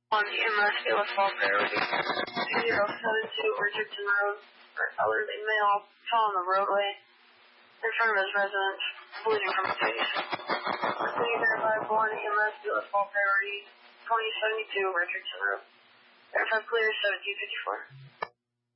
On EMS, Bailiff Fall Priority. 2072 Richardson Road. For elderly male, fell on the roadway in front of his residence, bleeding from his face. Please verify 1 EMS, Bailiff Fall Priority. 2072 Richardson Road. Verify clear 1754.